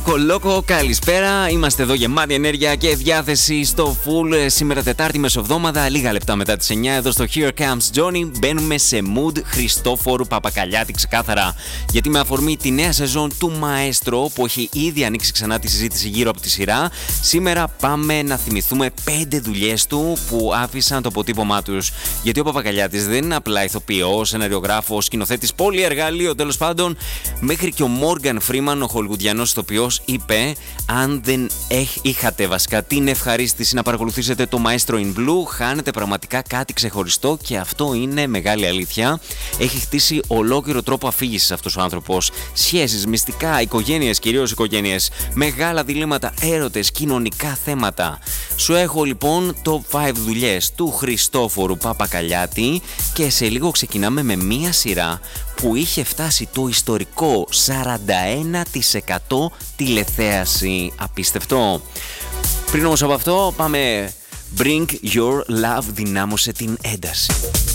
Κολόκο, καλησπέρα. Είμαστε εδώ γεμάτη ενέργεια και διάθεση στο full. Σήμερα Τετάρτη μεσοβδόμαδα, λίγα λεπτά μετά τις 9, εδώ στο Here Comes Johnny. Μπαίνουμε σε mood Χριστόφορου Παπακαλιάτη, ξεκάθαρα. Γιατί με αφορμή τη νέα σεζόν του Μαέστρο, που έχει ήδη ανοίξει ξανά τη συζήτηση γύρω από τη σειρά, σήμερα πάμε να θυμηθούμε 5 δουλειές του που άφησαν το αποτύπωμά τους. Γιατί ο Παπακαλιάτης δεν είναι απλά ηθοποιός, σεναριογράφος, σκηνοθέτης, πολυεργαλείο τέλος πάντων. Μέχρι και ο Μόργαν Φρίμαν, ο χολιγουντιανός ηθοποιός, είπε: αν δεν είχατε βασικά την ευχαρίστηση να παρακολουθήσετε το Maestro in Blue, χάνετε πραγματικά κάτι ξεχωριστό, και αυτό είναι μεγάλη αλήθεια. Έχει χτίσει ολόκληρο τρόπο αφήγησης αυτός ο άνθρωπος. Σχέσεις, μυστικά, οικογένειες, κυρίως οικογένειες, μεγάλα διλήμματα, έρωτες, κοινωνικά θέματα. Σου έχω λοιπόν το 5 δουλειές του Χριστόφορου Παπακαλιάτη, και σε λίγο ξεκινάμε με μία σειρά που είχε φτάσει το ιστορικό 41% τηλεθέαση. Απίστευτο. Πριν όμως από αυτό πάμε Bring Your Love, δυνάμωσε την ένταση.